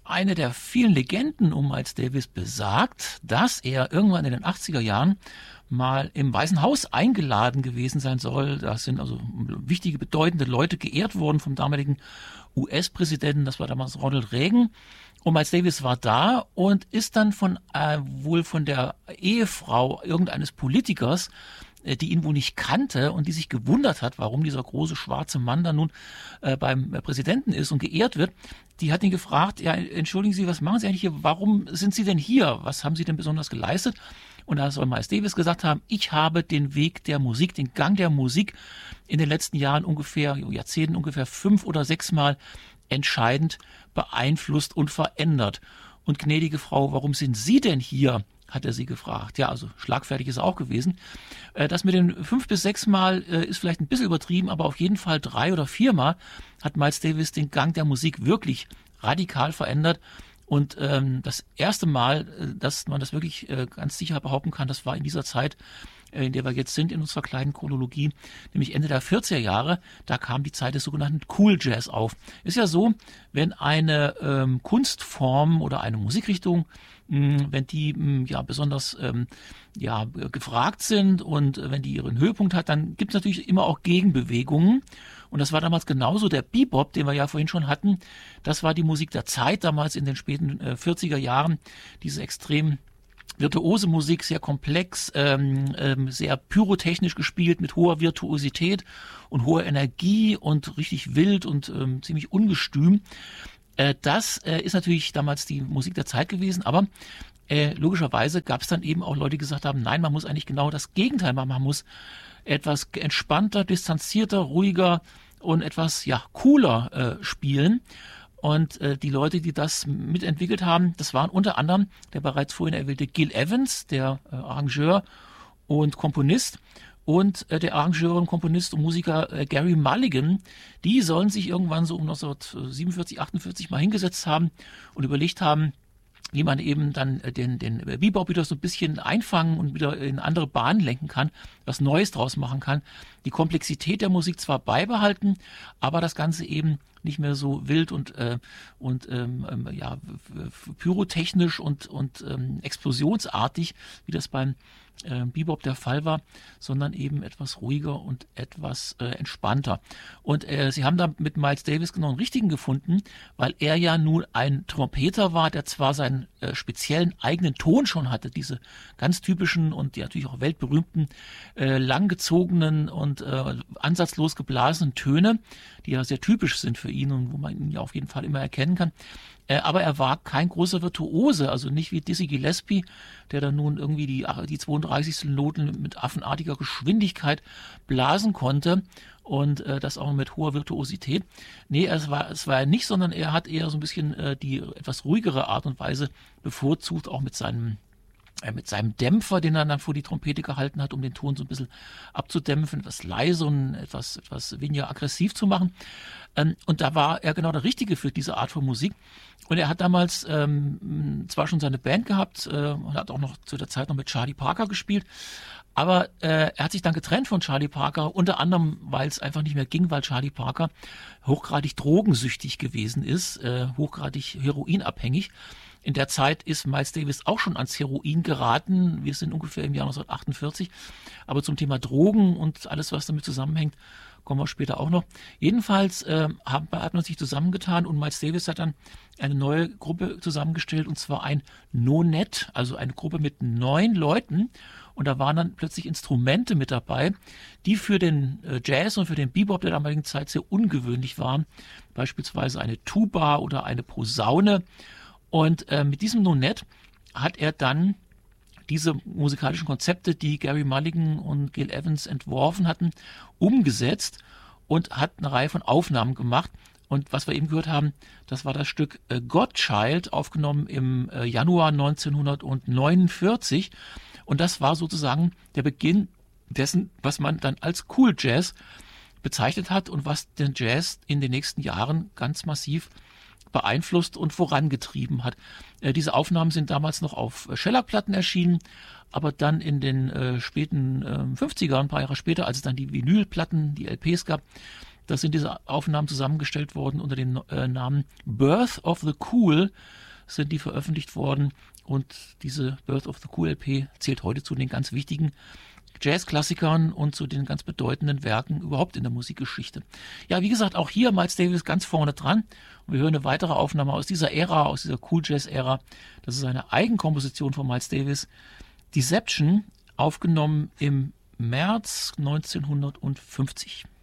Eine der vielen Legenden um Miles Davis besagt, dass er irgendwann in den 80er Jahren mal im Weißen Haus eingeladen gewesen sein soll. Da sind also wichtige, bedeutende Leute geehrt worden vom damaligen US-Präsidenten, das war damals Ronald Reagan. Und Miles Davis war da und ist dann wohl von der Ehefrau irgendeines Politikers, die ihn wohl nicht kannte und die sich gewundert hat, warum dieser große schwarze Mann da nun beim Präsidenten ist und geehrt wird. Die hat ihn gefragt, ja, entschuldigen Sie, was machen Sie eigentlich hier? Warum sind Sie denn hier? Was haben Sie denn besonders geleistet? Und da soll Miles Davis gesagt haben, ich habe den Weg der Musik, den Gang der Musik in den letzten Jahren Jahrzehnten ungefähr 5 oder 6 Mal entscheidend beeinflusst und verändert. Und gnädige Frau, warum sind Sie denn hier? Hat er sie gefragt. Ja, also schlagfertig ist er auch gewesen. Das mit den 5 bis 6 Mal ist vielleicht ein bisschen übertrieben, aber auf jeden Fall 3 oder 4 Mal hat Miles Davis den Gang der Musik wirklich radikal verändert. Und das erste Mal, dass man das wirklich ganz sicher behaupten kann, das war in dieser Zeit, in der wir jetzt sind in unserer kleinen Chronologie, nämlich Ende der 40er Jahre, da kam die Zeit des sogenannten Cool Jazz auf. Ist ja so, wenn eine Kunstform oder eine Musikrichtung, wenn die besonders gefragt sind und wenn die ihren Höhepunkt hat, dann gibt es natürlich immer auch Gegenbewegungen. Und das war damals genauso. Der Bebop, den wir ja vorhin schon hatten, das war die Musik der Zeit damals in den späten 40er Jahren. Diese extrem virtuose Musik, sehr komplex, sehr pyrotechnisch gespielt, mit hoher Virtuosität und hoher Energie und richtig wild und ziemlich ungestüm. Das ist natürlich damals die Musik der Zeit gewesen, aber logischerweise gab es dann eben auch Leute, die gesagt haben, nein, man muss eigentlich genau das Gegenteil machen. Man muss etwas entspannter, distanzierter, ruhiger und etwas cooler spielen. Und die Leute, die das mitentwickelt haben, das waren unter anderem der bereits vorhin erwähnte Gil Evans, der Arrangeur und Komponist, und der Arrangeur und Komponist und Musiker Gary Mulligan. Die sollen sich irgendwann so um 1947, 48 mal hingesetzt haben und überlegt haben, wie man eben dann den Bebop wieder so ein bisschen einfangen und wieder in andere Bahnen lenken kann, was Neues draus machen kann. Die Komplexität der Musik zwar beibehalten, aber das Ganze eben nicht mehr so wild und pyrotechnisch und explosionsartig, wie das beim Bebop der Fall war, sondern eben etwas ruhiger und etwas entspannter. Und sie haben da mit Miles Davis genau einen richtigen gefunden, weil er ja nun ein Trompeter war, der zwar seinen speziellen eigenen Ton schon hatte, diese ganz typischen und die natürlich auch weltberühmten langgezogenen und ansatzlos geblasenen Töne, die ja sehr typisch sind für ihn und wo man ihn ja auf jeden Fall immer erkennen kann. Aber er war kein großer Virtuose, also nicht wie Dizzy Gillespie, der dann nun irgendwie die 32. Noten mit affenartiger Geschwindigkeit blasen konnte und das auch mit hoher Virtuosität. Nee, es war er nicht, sondern er hat eher so ein bisschen die etwas ruhigere Art und Weise bevorzugt, auch mit seinem Dämpfer, den er dann vor die Trompete gehalten hat, um den Ton so ein bisschen abzudämpfen, etwas leise und etwas weniger aggressiv zu machen. Und da war er genau der Richtige für diese Art von Musik. Und er hat damals zwar schon seine Band gehabt und hat auch noch zu der Zeit noch mit Charlie Parker gespielt, aber er hat sich dann getrennt von Charlie Parker, unter anderem, weil es einfach nicht mehr ging, weil Charlie Parker hochgradig drogensüchtig gewesen ist, hochgradig heroinabhängig. In der Zeit ist Miles Davis auch schon ans Heroin geraten. Wir sind ungefähr im Jahr 1948. Aber zum Thema Drogen und alles, was damit zusammenhängt, kommen wir später auch noch. Jedenfalls hat man sich zusammengetan und Miles Davis hat dann eine neue Gruppe zusammengestellt, und zwar ein No-Net, also eine Gruppe mit 9 Leuten. Und da waren dann plötzlich Instrumente mit dabei, die für den Jazz und für den Bebop der damaligen Zeit sehr ungewöhnlich waren. Beispielsweise eine Tuba oder eine Posaune. Und mit diesem No-Net hat er dann diese musikalischen Konzepte, die Gary Mulligan und Gil Evans entworfen hatten, umgesetzt und hat eine Reihe von Aufnahmen gemacht. Und was wir eben gehört haben, das war das Stück Godchild, aufgenommen im Januar 1949. Und das war sozusagen der Beginn dessen, was man dann als Cool Jazz bezeichnet hat und was den Jazz in den nächsten Jahren ganz massiv beeinflusst und vorangetrieben hat. Diese Aufnahmen sind damals noch auf Schellackplatten erschienen, aber dann in den späten 50ern, ein paar Jahre später, als es dann die Vinylplatten, die LPs gab, Da sind diese Aufnahmen zusammengestellt worden unter dem Namen Birth of the Cool, sind die veröffentlicht worden. Und diese Birth of the Cool LP zählt heute zu den ganz wichtigen Jazzklassikern und zu den ganz bedeutenden Werken überhaupt in der Musikgeschichte. Ja, wie gesagt, auch hier Miles Davis ganz vorne dran. Und wir hören eine weitere Aufnahme aus dieser Ära, aus dieser Cool Jazz Ära. Das ist eine Eigenkomposition von Miles Davis. Deception, aufgenommen im März 1950.